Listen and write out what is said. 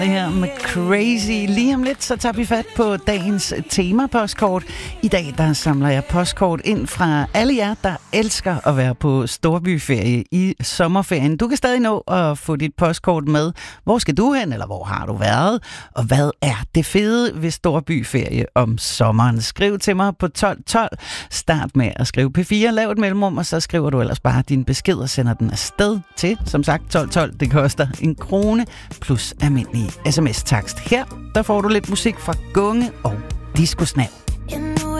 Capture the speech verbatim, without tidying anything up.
Det her med Crazy. Lige om lidt, så tager vi fat på dagens tema-postkort. I dag, der samler jeg postkort ind fra alle jer, der elsker at være på storbyferie i sommerferien. Du kan stadig nå at få dit postkort med. Hvor skal du hen, eller hvor har du været? Og hvad er det fede ved storbyferie om sommeren? Skriv til mig på tolv tolv. Start med at skrive P fire, lav et mellemrum, og så skriver du ellers bare din besked og sender den afsted til, som sagt, tolv tolv. Det koster en krone plus almindelig sms-takst. Her, der får du lidt musik fra Gunge og Disco Snap.